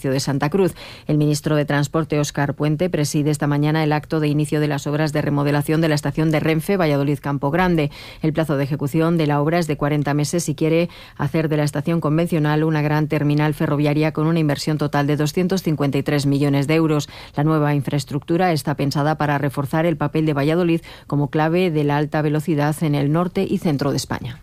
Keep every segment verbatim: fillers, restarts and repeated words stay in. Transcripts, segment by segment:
Palacio de Santa Cruz. El ministro de Transporte, Óscar Puente, preside esta mañana el acto de inicio de las obras de remodelación de la estación de Renfe Valladolid-Campo Grande. El plazo de ejecución de la obra es de cuarenta meses y quiere hacer de la estación convencional una gran terminal ferroviaria con una inversión total de doscientos cincuenta y tres millones de euros. La nueva infraestructura está pensada para reforzar el papel de Valladolid como clave de la alta velocidad en el norte y centro de España.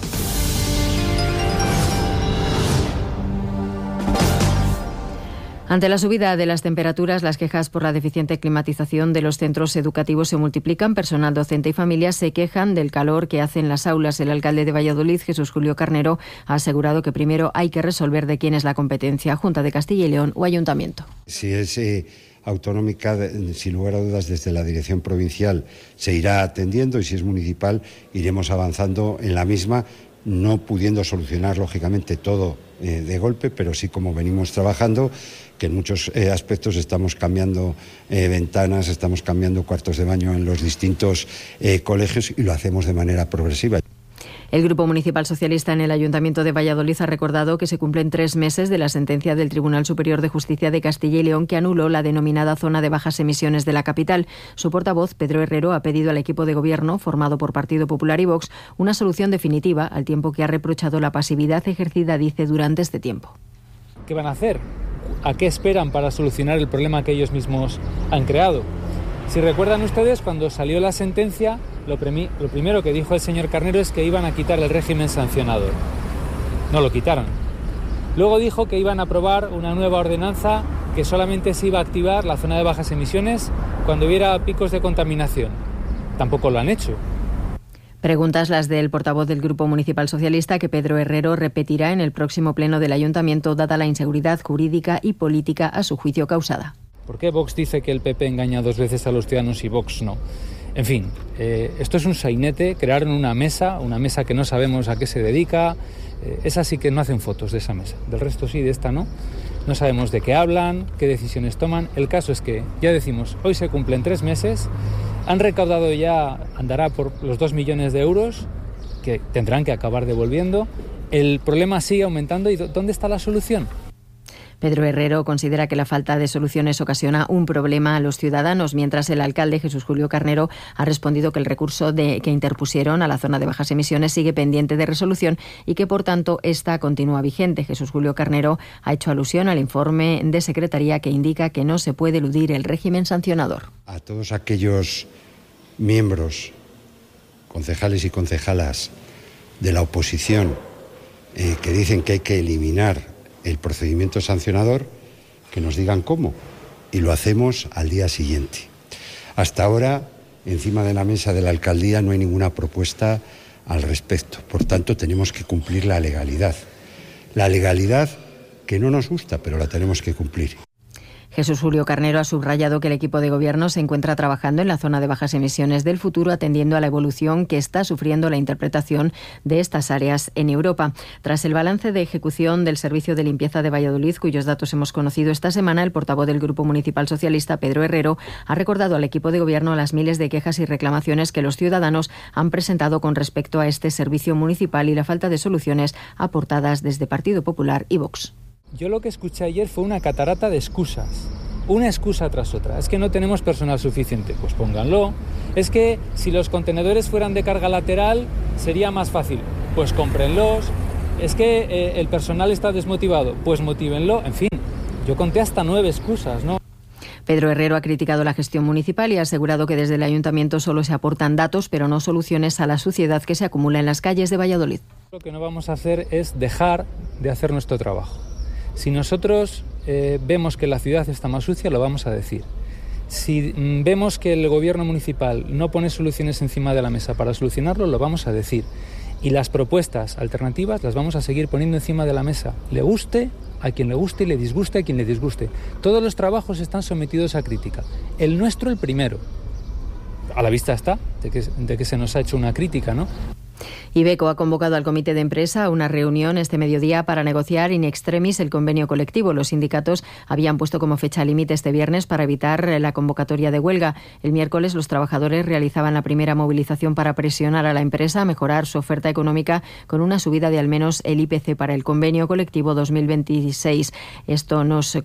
Ante la subida de las temperaturas, las quejas por la deficiente climatización de los centros educativos se multiplican. Personal docente y familias se quejan del calor que hacen las aulas. El alcalde de Valladolid, Jesús Julio Carnero, ha asegurado que primero hay que resolver de quién es la competencia, Junta de Castilla y León o Ayuntamiento. Si es eh, autonómica, sin lugar a dudas, desde la dirección provincial se irá atendiendo, y si es municipal iremos avanzando en la misma, no pudiendo solucionar lógicamente todo eh, de golpe, pero sí como venimos trabajando, que en muchos eh, aspectos estamos cambiando eh, ventanas, estamos cambiando cuartos de baño en los distintos eh, colegios, y lo hacemos de manera progresiva. El Grupo Municipal Socialista en el Ayuntamiento de Valladolid ha recordado que se cumplen tres meses de la sentencia del Tribunal Superior de Justicia de Castilla y León que anuló la denominada zona de bajas emisiones de la capital. Su portavoz, Pedro Herrero, ha pedido al equipo de gobierno, formado por Partido Popular y Vox, una solución definitiva, al tiempo que ha reprochado la pasividad ejercida, dice, durante este tiempo. ¿Qué van a hacer? ¿A qué esperan para solucionar el problema que ellos mismos han creado? Si recuerdan ustedes, cuando salió la sentencia, lo, premi- lo primero que dijo el señor Carnero es que iban a quitar el régimen sancionador. No lo quitaron. Luego dijo que iban a aprobar una nueva ordenanza que solamente se iba a activar la zona de bajas emisiones cuando hubiera picos de contaminación. Tampoco lo han hecho. Preguntas las del portavoz del Grupo Municipal Socialista, que Pedro Herrero repetirá en el próximo pleno del Ayuntamiento, dada la inseguridad jurídica y política a su juicio causada. ¿Por qué Vox dice que el P P engaña dos veces a los ciudadanos y Vox no? En fin, eh, esto es un sainete. Crearon una mesa, una mesa que no sabemos a qué se dedica. Eh, esa sí que no hacen fotos de esa mesa. Del resto sí, de esta no. No sabemos de qué hablan, qué decisiones toman. El caso es que, ya decimos, hoy se cumplen tres meses. Han recaudado ya, andará por los dos millones de euros, que tendrán que acabar devolviendo. El problema sigue aumentando. ¿Y dónde está la solución? Pedro Herrero considera que la falta de soluciones ocasiona un problema a los ciudadanos, mientras el alcalde, Jesús Julio Carnero, ha respondido que el recurso de, que interpusieron a la zona de bajas emisiones sigue pendiente de resolución y que, por tanto, esta continúa vigente. Jesús Julio Carnero ha hecho alusión al informe de Secretaría que indica que no se puede eludir el régimen sancionador. A todos aquellos miembros, concejales y concejalas de la oposición eh, que dicen que hay que eliminar el procedimiento sancionador, que nos digan cómo, y lo hacemos al día siguiente. Hasta ahora, encima de la mesa de la alcaldía no hay ninguna propuesta al respecto. Por tanto, tenemos que cumplir la legalidad. La legalidad que no nos gusta, pero la tenemos que cumplir. Jesús Julio Carnero ha subrayado que el equipo de gobierno se encuentra trabajando en la zona de bajas emisiones del futuro, atendiendo a la evolución que está sufriendo la interpretación de estas áreas en Europa. Tras el balance de ejecución del Servicio de Limpieza de Valladolid, cuyos datos hemos conocido esta semana, el portavoz del Grupo Municipal Socialista, Pedro Herrero, ha recordado al equipo de gobierno las miles de quejas y reclamaciones que los ciudadanos han presentado con respecto a este servicio municipal y la falta de soluciones aportadas desde Partido Popular y Vox. Yo lo que escuché ayer fue una catarata de excusas, una excusa tras otra. Es que no tenemos personal suficiente, pues pónganlo. Es que si los contenedores fueran de carga lateral sería más fácil, pues cómprenlos. Es que eh, el personal está desmotivado, pues motívenlo. En fin, yo conté hasta nueve excusas, ¿no? Pedro Herrero ha criticado la gestión municipal y ha asegurado que desde el ayuntamiento solo se aportan datos, pero no soluciones a la suciedad que se acumula en las calles de Valladolid. Lo que no vamos a hacer es dejar de hacer nuestro trabajo. Si nosotros eh, vemos que la ciudad está más sucia, lo vamos a decir. Si mm, vemos que el gobierno municipal no pone soluciones encima de la mesa para solucionarlo, lo vamos a decir. Y las propuestas alternativas las vamos a seguir poniendo encima de la mesa. Le guste a quien le guste y le disguste a quien le disguste. Todos los trabajos están sometidos a crítica. El nuestro el primero. A la vista está de que, de que se nos ha hecho una crítica, ¿no? Iveco ha convocado al comité de empresa a una reunión este mediodía para negociar in extremis el convenio colectivo. Los sindicatos habían puesto como fecha límite este viernes para evitar la convocatoria de huelga. El miércoles los trabajadores realizaban la primera movilización para presionar a la empresa a mejorar su oferta económica con una subida de al menos el I P C para el convenio colectivo dos mil veintiséis. Esto nos